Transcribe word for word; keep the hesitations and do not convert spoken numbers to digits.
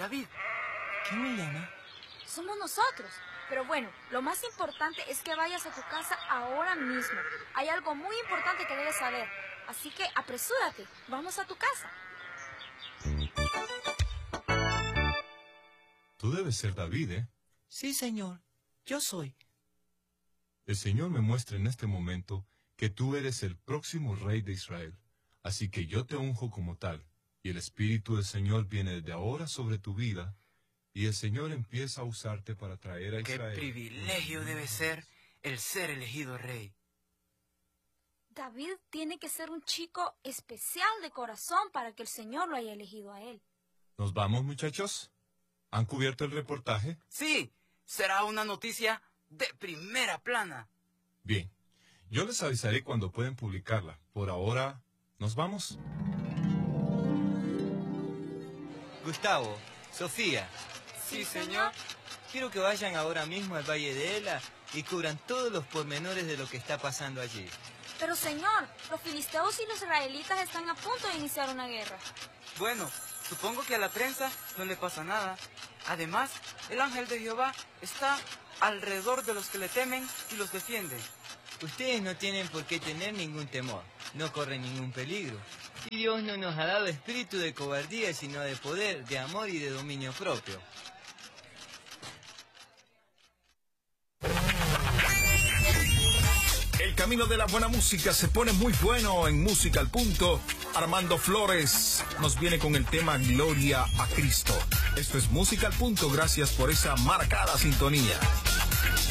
David. ¿Quién me llama? Somos nosotros. Pero bueno, lo más importante es que vayas a tu casa ahora mismo. Hay algo muy importante que debes saber. Así que apresúrate. Vamos a tu casa. Tú debes ser David, ¿eh? Sí, señor. Yo soy. El Señor me muestra en este momento que tú eres el próximo rey de Israel. Así que yo te unjo como tal, y el Espíritu del Señor viene desde ahora sobre tu vida, y el Señor empieza a usarte para traer a Israel. Qué privilegio debe ser el ser elegido rey. David tiene que ser un chico especial de corazón para que el Señor lo haya elegido a él. ¿Nos vamos, muchachos? ¿Han cubierto el reportaje? Sí, será una noticia de primera plana. Bien, yo les avisaré cuando pueden publicarla. Por ahora, ¿nos vamos? Gustavo, Sofía. Sí, señor. Quiero que vayan ahora mismo al Valle de Ela y cubran todos los pormenores de lo que está pasando allí. Pero señor, los filisteos y los israelitas están a punto de iniciar una guerra. Bueno, supongo que a la prensa no le pasa nada. Además, el ángel de Jehová está alrededor de los que le temen y los defiende. Ustedes no tienen por qué tener ningún temor, no corren ningún peligro. Y Dios no nos ha dado espíritu de cobardía, sino de poder, de amor y de dominio propio. El camino de la buena música se pone muy bueno en Música al Punto. Armando Flores nos viene con el tema Gloria a Cristo. Esto es Música al Punto, gracias por esa marcada sintonía.